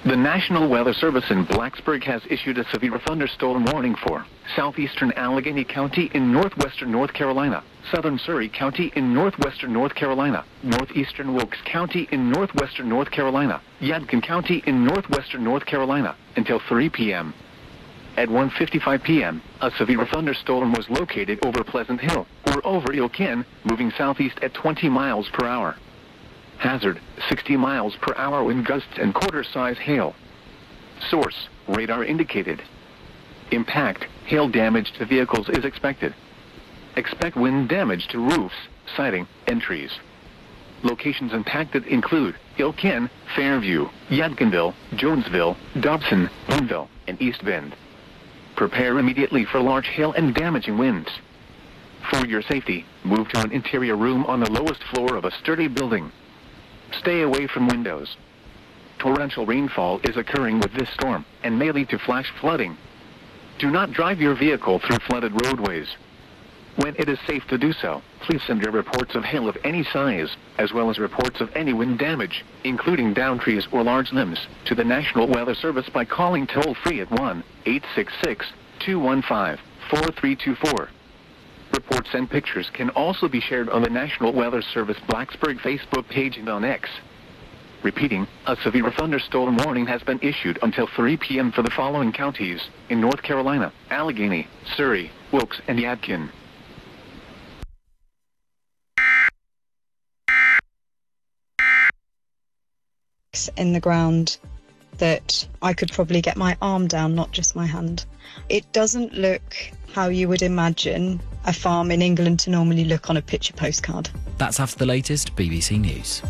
The National Weather Service in Blacksburg has issued a severe thunderstorm warning for southeastern Allegheny County in northwestern North Carolina, southern Surry County in northwestern North Carolina, northeastern Wilkes County in northwestern North Carolina, Yadkin County in northwestern North Carolina, until 3 p.m. At 1:55 p.m., a severe thunderstorm was located over Pleasant Hill, or over Ilkin, moving southeast at 20 miles per hour. Hazard, 60 miles per hour wind gusts and quarter-size hail. Source, radar indicated. Impact, hail damage to vehicles is expected. Expect wind damage to roofs, siding, and trees. Locations impacted include Ilkin, Fairview, Yadkinville, Jonesville, Dobson, Boonville, and East Bend. Prepare immediately for large hail and damaging winds. For your safety, move to an interior room on the lowest floor of a sturdy building. Stay away from windows. Torrential rainfall is occurring with this storm and may lead to flash flooding. Do not drive your vehicle through flooded roadways. When it is safe to do so, please send your reports of hail of any size, as well as reports of any wind damage, including downed trees or large limbs, to the National Weather Service by calling toll-free at 1-866-215-4324. Reports and pictures can also be shared on the National Weather Service Blacksburg Facebook page and on X. Repeating, a severe thunderstorm warning has been issued until 3 p.m. for the following counties in North Carolina: Allegheny, Surry, Wilkes, and Yadkin. In the ground that I could probably get my arm down, not just my hand. It doesn't look how you would imagine a farm in England to normally look on a picture postcard. That's after the latest BBC News.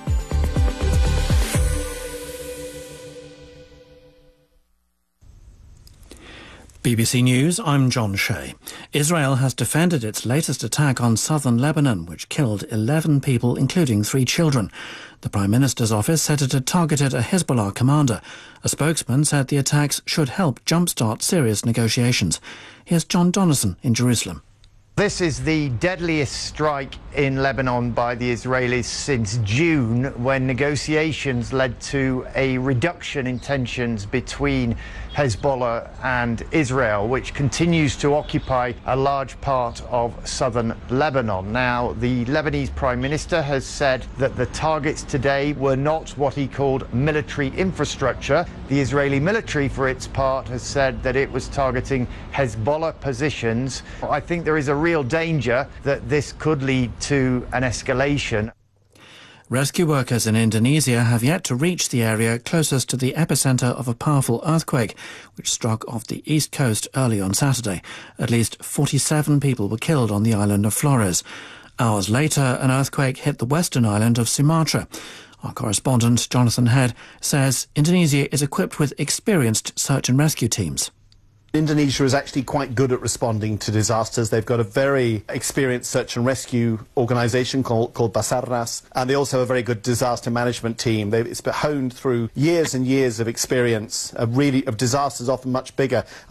BBC News, I'm John Shea. Israel has defended its latest attack on southern Lebanon, which killed 11 people, including 3 children. The Prime Minister's office said it had targeted a Hezbollah commander. A spokesman said the attacks should help jumpstart serious negotiations. Here's John Donnison in Jerusalem. This is the deadliest strike in Lebanon by the Israelis since June, when negotiations led to a reduction in tensions between Hezbollah and Israel, which continues to occupy a large part of southern Lebanon. Now, the Lebanese Prime Minister has said that the targets today were not what he called military infrastructure. The Israeli military, for its part, has said that it was targeting Hezbollah positions. I think there is a real danger that this could lead to an escalation. Rescue workers in Indonesia have yet to reach the area closest to the epicentre of a powerful earthquake, which struck off the east coast early on Saturday. At least 47 people were killed on the island of Flores. Hours later, an earthquake hit the western island of Sumatra. Our correspondent, Jonathan Head, says Indonesia is equipped with experienced search and rescue teams. Indonesia is actually quite good at responding to disasters. They've got a very experienced search and rescue organisation called Basarnas, and they also have a very good disaster management team. It's been honed through years and years of experience, of disasters often much bigger.